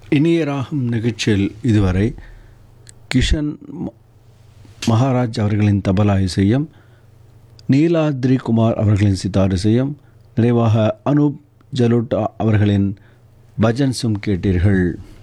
இனிய ராகம் நிகழ்ச்சியில் இதுவரை கிஷன் மகாராஜ் அவர்களின் தபலா இசையும், நீலாத்ரி குமார் அவர்களின் சித்தார் இசையும், நிறைவாக அனூப் ஜலோட்டா அவர்களின் பஜன்ஸும் கேட்டீர்கள்.